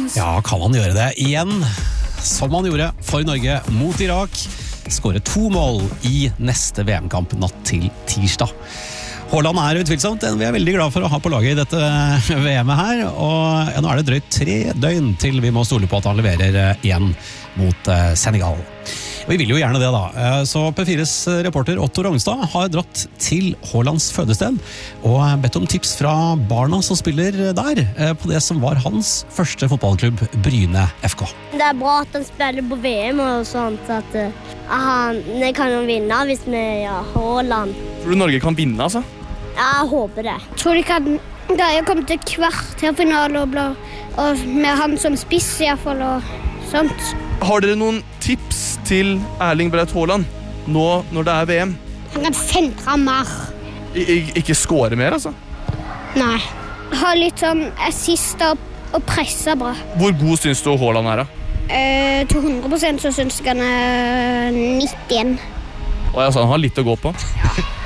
Ja, kan han gjøre det igjen, som han gjorde for Norge mot Irak, skårer 2 mål i neste VM-kamp natt til tirsdag. Haaland utvilsomt en vi veldig glad for å ha på laget i dette VM-et her, og nå det drøyt 3 døgn til vi må stole på at han leverer igjen mot Senegal. Og vi vil jo gjerne det da, så P4s reporter Otto Rognstad har dratt til Haalands fødested og bedt om tips fra barna som spiller der, på det som var hans første fotballklubb, Bryne FK. Det bra at han spiller på VM og sånt, at han kan jo vinne hvis vi gjør Haaland. Tror du Norge kan vinne, altså? Jeg håper det. Jeg tror de kan komme til kvartfinale og med han som spiss i hvert fall og sånt. Har dere noen tips til Erling Braut Haaland nå når det VM? Han kan sentre mer. Ikke score mer, altså? Nei. Ha litt sånn assist og presse bra. Hvor god synes du Haaland da? Til 100% så synes jeg han 91. Og jeg sa han har litt å gå på.